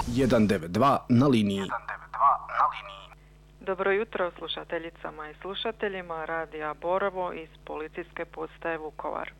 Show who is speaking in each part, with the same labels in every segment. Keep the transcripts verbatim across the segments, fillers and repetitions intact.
Speaker 1: jedan devet dva na liniji.
Speaker 2: Dobro jutro slušateljicama i slušateljima Radija Borovo iz Policijske postaje Vukovar.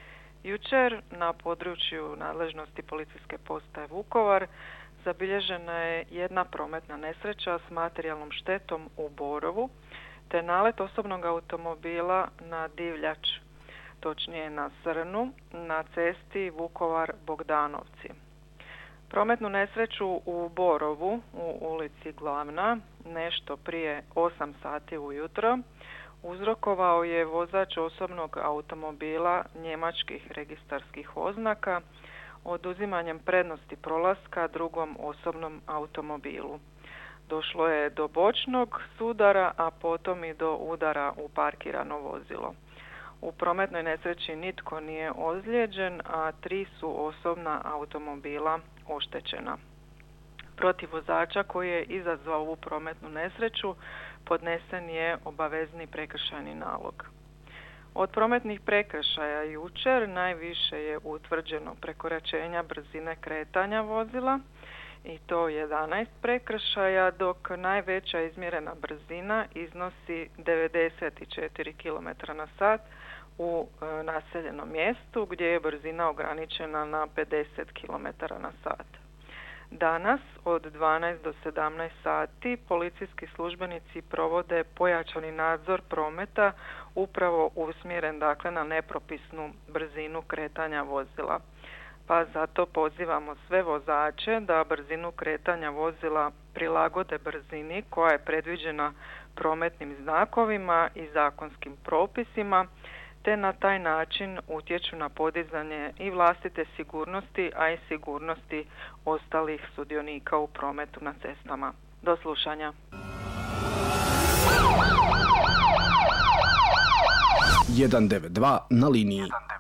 Speaker 2: Jučer na području nadležnosti Policijske postaje Vukovar zabilježena je jedna prometna nesreća s materijalnom štetom u Borovu te nalet osobnog automobila na divljač, točnije na srnu, na cesti Vukovar-Bogdanovci. Prometnu nesreću u Borovu u ulici Glavna nešto prije osam sati ujutro uzrokovao je vozač osobnog automobila njemačkih registarskih oznaka oduzimanjem prednosti prolaska drugom osobnom automobilu. Došlo je do bočnog sudara, a potom i do udara u parkirano vozilo. U prometnoj nesreći nitko nije ozlijeđen, a tri su osobna automobila oštećena. Protiv vozača koji je izazvao ovu prometnu nesreću podnesen je obavezni prekršajni nalog. Od prometnih prekršaja jučer najviše je utvrđeno prekoračenja brzine kretanja vozila i to jedanaest prekršaja, dok najveća izmjerena brzina iznosi devedeset četiri kilometra na sat u e, naseljenom mjestu gdje je brzina ograničena na pedeset kilometara na sat. Danas od dvanaest do sedamnaest sati policijski službenici provode pojačani nadzor prometa upravo usmjeren dakle na nepropisnu brzinu kretanja vozila. Pa zato pozivamo sve vozače da brzinu kretanja vozila prilagode brzini koja je predviđena prometnim znakovima i zakonskim propisima, te na taj način utječu na podizanje i vlastite sigurnosti, a i sigurnosti ostalih sudionika u prometu na cestama. Do slušanja.
Speaker 1: jedan devet dva na liniji.